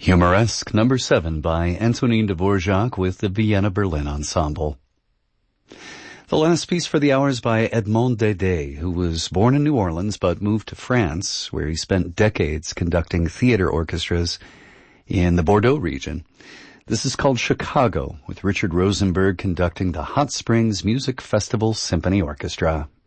Humoresque number 7 by Antonin Dvorak with the Vienna Berlin Ensemble. The last piece for the hour is by Edmond Dede, who was born in New Orleans but moved to France, where he spent decades conducting theater orchestras in the Bordeaux region. This is called Chicago, with Richard Rosenberg conducting the Hot Springs Music Festival Symphony Orchestra.